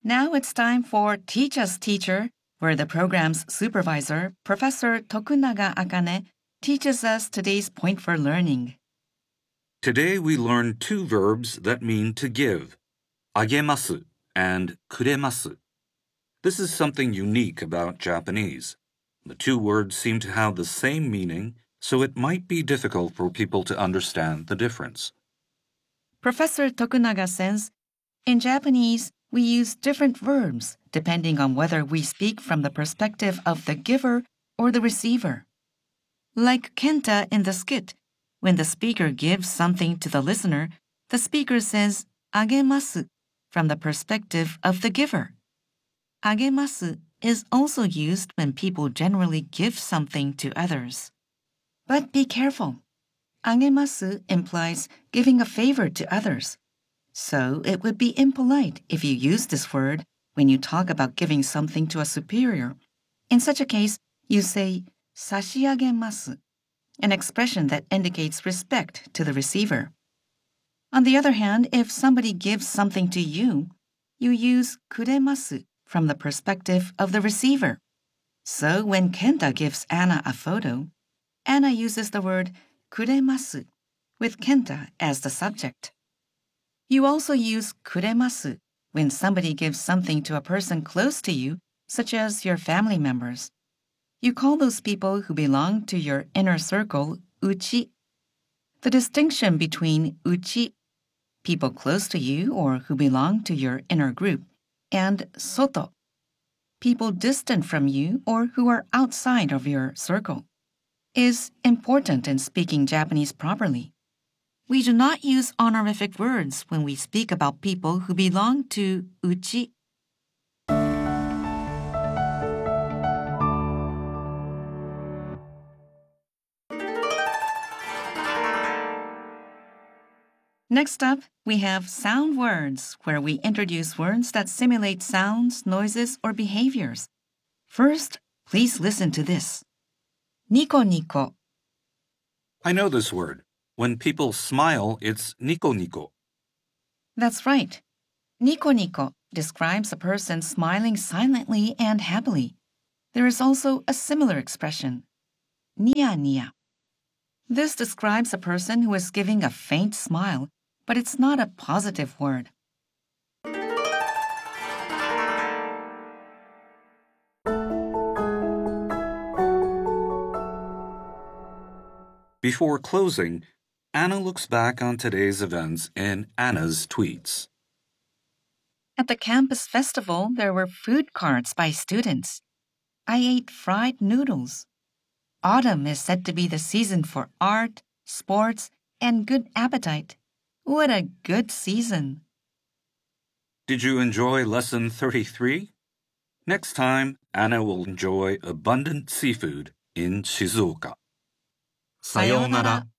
Now it's time for Teach Us Teacher, where the program's supervisor, Professor Tokunaga Akane, teaches us today's point for learning. Today we learn two verbs that mean to give, あげます and くれます. This is something unique about Japanese. The two words seem to have the same meaning, so it might be difficult for people to understand the difference. Professor Tokunaga says, in Japanese, we use different verbs depending on whether we speak from the perspective of the giver or the receiver. Like Kenta in the skit, when the speaker gives something to the listener, the speaker says あげます from the perspective of the giver. あげます is also used when people generally give something to others. But be careful. あげます implies giving a favor to others. So it would be impolite if you use this word when you talk about giving something to a superior. In such a case, you say 差し上げます, an expression that indicates respect to the receiver. On the other hand, if somebody gives something to you, you use くれます from the perspective of the receiver. So when Kenta gives Anna a photo, Anna uses the word くれます with Kenta as the subject. You also use くれます when somebody gives something to a person close to you, such as your family members. You call those people who belong to your inner circle うち. The distinction between うち, people close to you or who belong to your inner group, and 外, people distant from you or who are outside of your circle, is important in speaking Japanese properly. We do not use honorific words when we speak about people who belong to うち. Next up, we have sound words, where we introduce words that simulate sounds, noises, or behaviors. First, please listen to this. ニコニコ. I know this word. When people smile, it's ニコニコ. That's right. ニコニコ describes a person smiling silently and happily. There is also a similar expression, ニヤニヤ. This describes a person who is giving a faint smile, but it's not a positive word. Before closing, Anna looks back on today's events in Anna's tweets. At the campus festival, there were food carts by students. I ate fried noodles. Autumn is said to be the season for art, sports, and good appetite. What a good season. Did you enjoy Lesson 33? Next time, Anna will enjoy abundant seafood in Shizuoka. さようなら。